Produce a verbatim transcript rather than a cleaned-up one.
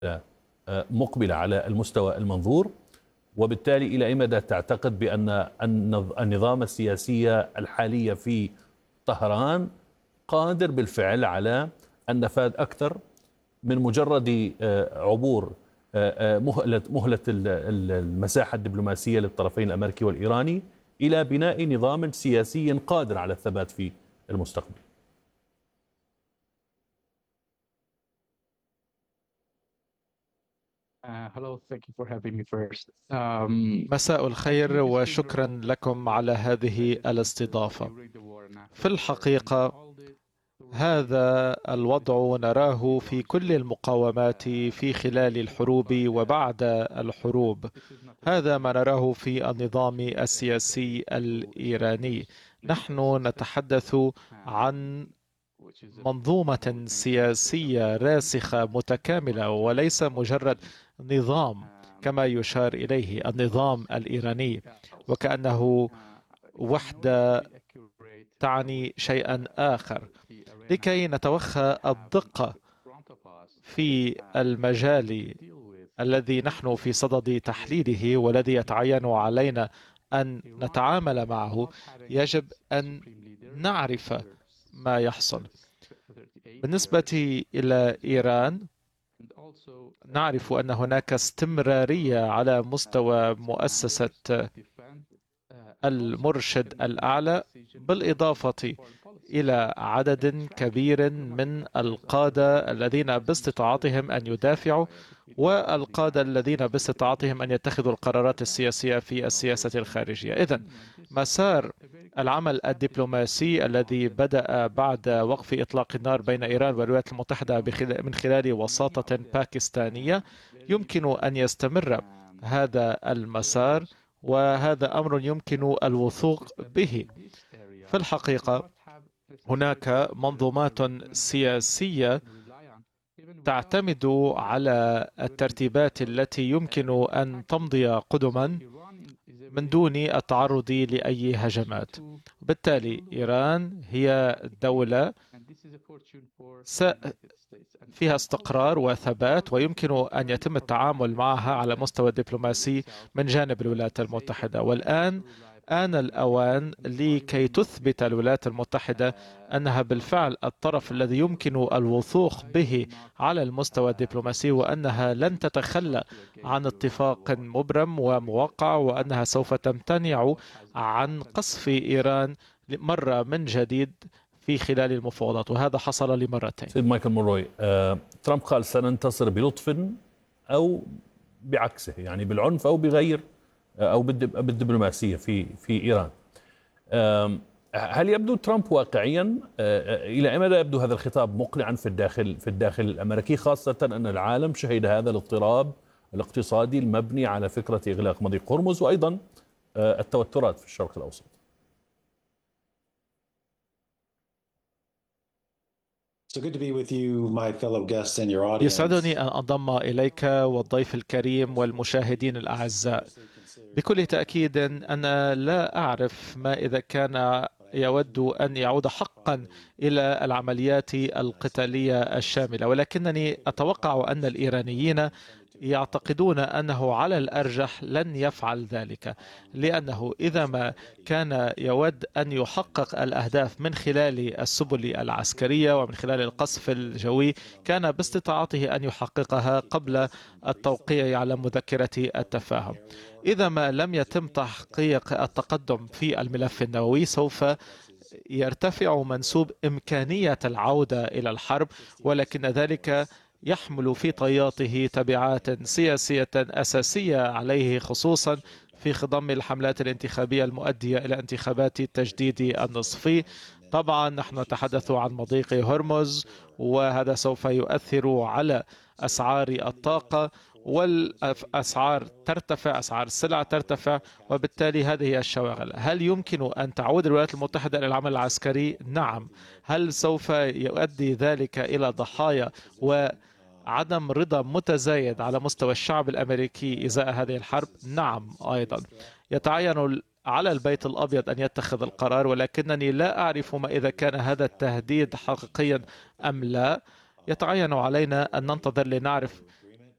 مقبلة على المستوى المنظور، وبالتالي إلى أي مدى تعتقد بأن النظام السياسي الحالي في طهران قادر بالفعل على النفاذ أكثر من مجرد عبور مهلة مهلة المساحة الدبلوماسية للطرفين الأمريكي والإيراني إلى بناء نظام سياسي قادر على الثبات في المستقبل؟ مساء الخير وشكرا لكم على هذه الاستضافة. في الحقيقة هذا الوضع نراه في كل المقاومات في خلال الحروب وبعد الحروب. هذا ما نراه في النظام السياسي الإيراني. نحن نتحدث عن منظومة سياسية راسخة متكاملة وليس مجرد نظام كما يشار إليه النظام الإيراني، وكأنه وحدة تعني شيئا آخر. لكي نتوخى الدقة في المجال الذي نحن في صدد تحليله والذي يتعين علينا أن نتعامل معه، يجب أن نعرف ما يحصل. بالنسبة إلى إيران، نعرف أن هناك استمرارية على مستوى مؤسسة المرشد الأعلى، بالإضافة إلى عدد كبير من القادة الذين باستطاعتهم أن يدافعوا والقادة الذين باستطاعتهم أن يتخذوا القرارات السياسية في السياسة الخارجية. إذن مسار العمل الدبلوماسي الذي بدأ بعد وقف إطلاق النار بين إيران والولايات المتحدة من خلال وساطة باكستانية يمكن أن يستمر هذا المسار، وهذا أمر يمكن الوثوق به. في الحقيقة هناك منظومات سياسية تعتمد على الترتيبات التي يمكن أن تمضي قدما من دون التعرض لأي هجمات. بالتالي إيران هي دولة فيها استقرار وثبات، ويمكن أن يتم التعامل معها على مستوى الدبلوماسي من جانب الولايات المتحدة. والآن آن الأوان لكي تثبت الولايات المتحدة أنها بالفعل الطرف الذي يمكن الوثوق به على المستوى الدبلوماسي، وأنها لن تتخلى عن اتفاق مبرم وموقع، وأنها سوف تمتنع عن قصف إيران مرة من جديد في خلال المفاوضات، وهذا حصل لمرتين. سيد مايكل مونروي، آه، ترامب قال سننتصر بلطف أو بعكسه، يعني بالعنف أو بغير أو بالدبلوماسية في في إيران. هل يبدو ترامب واقعيا؟ إلى أي مدى يبدو هذا الخطاب مقنعا في الداخل في الداخل الأمريكي، خاصة أن العالم شهد هذا الاضطراب الاقتصادي المبني على فكرة إغلاق مضيق هرمز، وأيضا التوترات في الشرق الأوسط؟ يسعدني أن أنضم إليك والضيف الكريم والمشاهدين الأعزاء. بكل تأكيد أنا لا أعرف ما إذا كان يود أن يعود حقا إلى العمليات القتالية الشاملة، ولكنني أتوقع أن الإيرانيين يعتقدون أنه على الأرجح لن يفعل ذلك، لأنه إذا ما كان يود أن يحقق الأهداف من خلال السبل العسكرية ومن خلال القصف الجوي كان باستطاعته أن يحققها قبل التوقيع على مذكرة التفاهم. إذا ما لم يتم تحقيق التقدم في الملف النووي سوف يرتفع منسوب إمكانية العودة إلى الحرب، ولكن ذلك يحمل في طياته تبعات سياسية أساسية عليه، خصوصا في خضم الحملات الانتخابية المؤدية إلى انتخابات التجديد النصفي. طبعا نحن نتحدث عن مضيق هرمز، وهذا سوف يؤثر على أسعار الطاقة، والأسعار ترتفع، أسعار السلع ترتفع، وبالتالي هذه هي الشواغل. هل يمكن أن تعود الولايات المتحدة إلى العمل العسكري؟ نعم. هل سوف يؤدي ذلك إلى ضحايا وعدم رضا متزايد على مستوى الشعب الأمريكي إزاء هذه الحرب؟ نعم أيضا. يتعين على البيت الأبيض أن يتخذ القرار، ولكنني لا أعرف ما إذا كان هذا التهديد حقيقيا أم لا. يتعين علينا أن ننتظر لنعرف